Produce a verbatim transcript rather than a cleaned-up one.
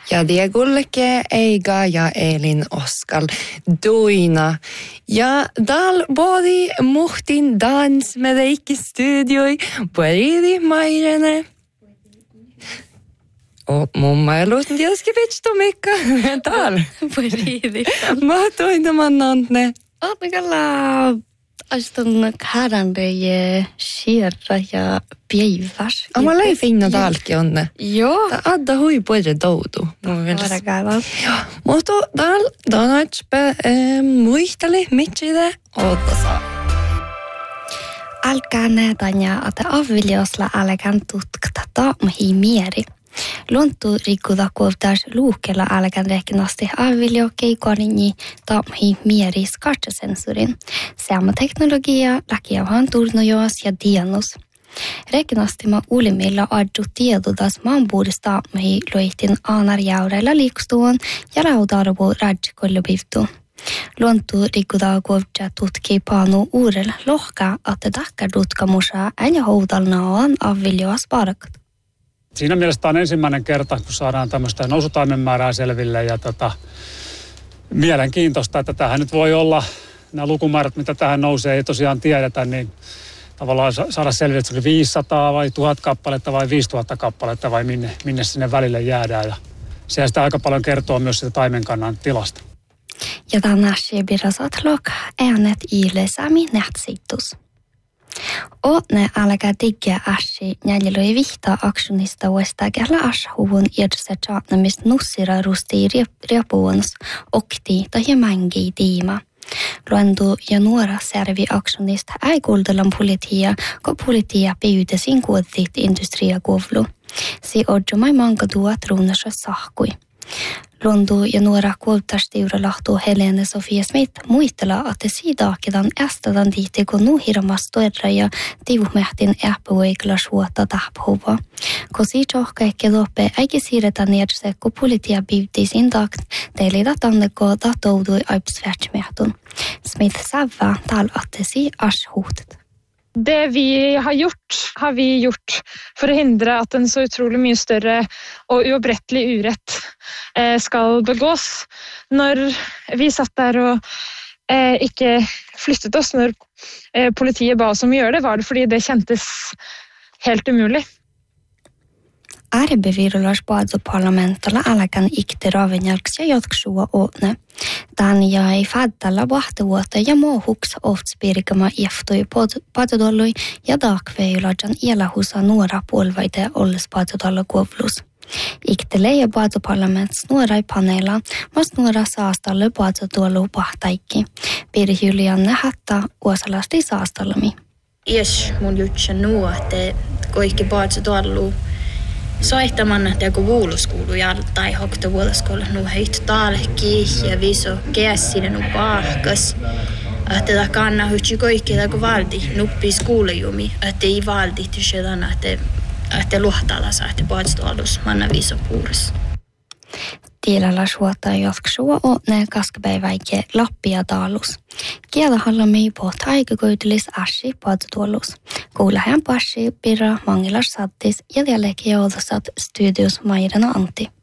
Ja Diegulleke, Eiga ja Elin Oskal Duina. Ja dal bodi muhtin dans med eikki studioi, pueridi mairene. Och mamma är låten jag ska vitsta mycket. Tal. Pueridi. Mä toin tämän nantne. Oottakalla astun karandeje sierra ja piivas. Amma lei finna talki onne. Joo. Ta adda hui puere doudu. Varagaiva. Mutta dal danachpe muisteli mitside ottasa. Alkaa näetanja, että aviliosla alekan tutkata taamahi mieri. Luontu rikkuda kuovtas luukella alekan rekinasti avilio keikoarinni taamahi mieri skartsensurin. Sama teknologia lakiahan turnojoas ja diagnos. Rekinastima ulimilla adju tiedodas maanpuudesta taamahi loihtin aanarjaureilla liikstuun ja raudarvo rajkollubivtu. Luontu rikkuda kuovta tutki paanu uudella lohka, että takkar tutkamusa ja houdalnaan aviljoas parakat. Siinä mielessä on ensimmäinen kerta, kun saadaan tämmöistä nousutaimen määrää selville ja tota, mielenkiintoista, että tähän nyt voi olla, nämä lukumäärät, mitä tähän nousee, ei tosiaan tiedetä, niin tavallaan saada selville, että se oli viisisataa vai tuhat kappaletta vai viisituhatta kappaletta vai minne, minne sinne välille jäädään. Ja se sitä aika paljon kertoo myös sitä taimenkannan tilasta. Ja tänäsi birasat-lok äänet iilesämi nähtsittus. Och ne alkaa digga ashi näljälöi vihtaa aktionista vuostakällä ashuvun irse tjaatnamist nussira rusti riapuunus okti tai mängi tiima. Luentu ja nuora servi aktionista ei kuultelan politia, kun politia pyytäsin kuotit industria kovlu. Si odjumai manka tuot ruunassa sahkui. Luontu ja nuora kuultastiura lahtuu Helene Sofia Smith muistella, että siidakidan ästädän tiitti, kun nuhiramastoidra ja tivuhmehtin äppuikla suota tahpuva. Kun siidohka ekki loppe eikä siirretä niedse, kun politia pyytti sin takt, teilitä tanneko tahtoudui aipsvärtsmehtun. Smith sävää tal att si ashuhtet. Det vi har gjort, har vi gjort för att hindra att en så utrolig mye större och uopprättelig urett eh, ska begås. När vi satt där och eh, inte flyttet oss när eh, politiet bad oss om att göra det, var det fordi det kändes helt umuligt. Arbevirulas parlamentalla alkan ikti ravenjalksia jatksua ootne. Tän jäi faddalla vahtuvuotta ja muuhuks oftspirikama iftui patodollui ja daakveilajan ielahusa nuora puolvaite olles patodolla kuovlus. Iktele ja parlamentts nuorai paneella, mas nuora saastalle patodollu pahtaikki. Piri Julianne hatta uosalasti saastallami. Ies mun jutsa nuo, että koikki patodollu soittamanna teko vuuluskuluja tai hokta vuoluskolla nu heit talki ja viso käsinen nu pahkas. Että ta kanna hutsi koikki teko valdi nuppi skuulejumi, että ei valdi tysedana, että että luhtala saatte paatstolus manna viso puuris. Tielalla suota jatksua on ne kaskapäiväike Lappia taalus. Kielahalla mei pohт aikakoitelis ashi paatstolus. Kuulahan passi pirra mangilas sattis ja jälkeen joudusat studios Mairena Antti.